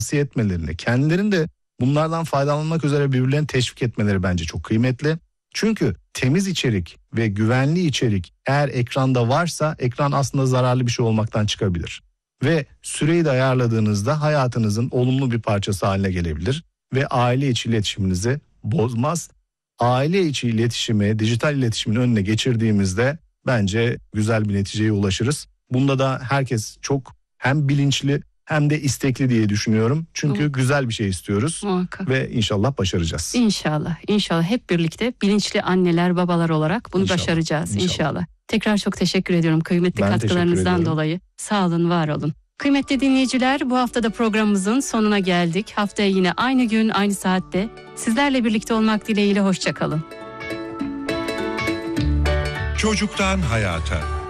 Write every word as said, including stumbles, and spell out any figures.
tavsiye etmelerini, kendilerini de bunlardan faydalanmak üzere birbirlerini teşvik etmeleri bence çok kıymetli. Çünkü temiz içerik ve güvenli içerik eğer ekranda varsa ekran aslında zararlı bir şey olmaktan çıkabilir. Ve süreyi de ayarladığınızda hayatınızın olumlu bir parçası haline gelebilir ve aile içi iletişiminizi bozmaz. Aile içi iletişimi, dijital iletişimin önüne geçirdiğimizde bence güzel bir neticeye ulaşırız. Bunda da herkes çok hem bilinçli hem de istekli diye düşünüyorum. Çünkü Muhakkak. güzel bir şey istiyoruz Muhakkak. ve inşallah başaracağız. İnşallah, inşallah hep birlikte bilinçli anneler, babalar olarak bunu İnşallah, başaracağız inşallah. inşallah. Tekrar çok teşekkür ediyorum kıymetli Ben teşekkür katkılarınızdan ediyorum. dolayı. Sağ olun, var olun. Kıymetli dinleyiciler, bu hafta da programımızın sonuna geldik. Haftaya yine aynı gün, aynı saatte sizlerle birlikte olmak dileğiyle hoşça kalın. Çocuktan hayata.